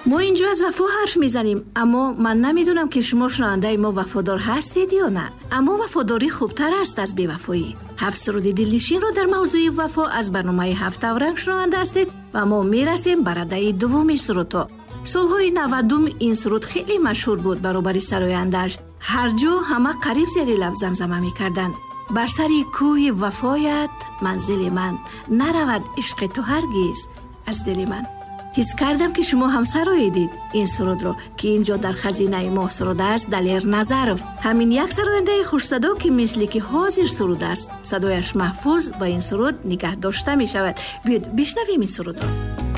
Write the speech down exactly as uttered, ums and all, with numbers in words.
ما اینجا از وفا حرف میزنیم، اما من نمیدونم که شما شنونده ما وفادار هستید یا نه. اما وفاداری خوبتر است از بی‌وفایی. هفت سرود دلنشین رو در موضوع وفا از برنامه هفت اورنگ شنونده هستید و ما میرسیم به رده دوم سرودها. سالهای نودم این سرود خیلی مشهور بود. برابر سراینده‌اش هر جا همه قریب زیر لب زمزمه میکردن. بر سری کوه وفایت منزل من، نرود عشق تو هرگز از دل من. حس کردم که شما هم سراییدید این سرود رو که اینجا در خزینه ما سروده است دلیر نظرف. همین یک سراینده خوش صدا که مثلی که حاضر سروده است، صدایش محفوظ با این سرود نگه داشته می شود. بیاید بشنویم این سرود رو.